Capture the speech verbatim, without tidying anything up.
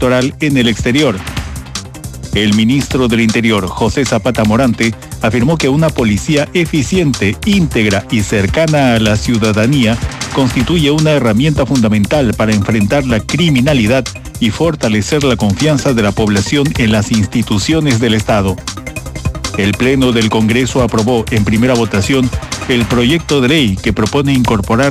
electoral en el exterior. El ministro del Interior, José Zapata Morante, afirmó que una policía eficiente, íntegra y cercana a la ciudadanía constituye una herramienta fundamental para enfrentar la criminalidad y fortalecer la confianza de la población en las instituciones del Estado. El Pleno del Congreso aprobó en primera votación el proyecto de ley que propone incorporar